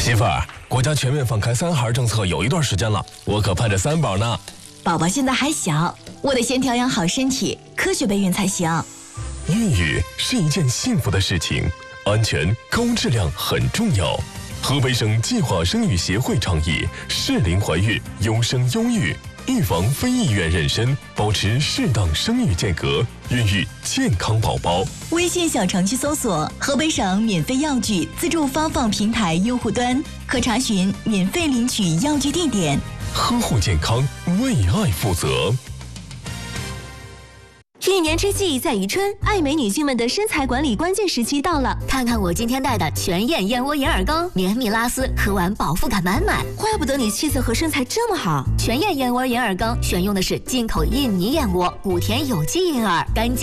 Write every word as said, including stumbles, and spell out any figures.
媳妇儿，国家全面放开三孩政策有一段时间了，我可盼着三宝呢。 宝宝现在还小，我得先调养好身体，科学备孕才行。 孕育是一件幸福的事情，安全高质量很重要。河北省计划生育协会倡议适龄怀孕，优生优育，预防非意愿妊娠，保持适当生育间隔，孕育健康宝宝。 微信小程序搜索河北省免费药具自助发放平台用户端，可查询免费领取药具地点。 呵护健康，为爱负责。 一年之计在于春，爱美女性们的身材管理关键时期到了。看看我今天带的全燕燕窝眼耳膏，绵密拉丝，喝完饱腹感满满。怪不得你气色和身材这么好。全燕燕窝眼耳膏选用的是进口印尼燕窝，古田有机银耳，干净。